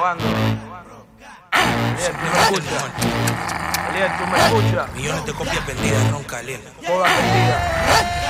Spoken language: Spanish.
Elian, tú me escuchas. Elian, tú me escuchas. Millones de copias vendidas, ronca, Elian. Todas vendidas.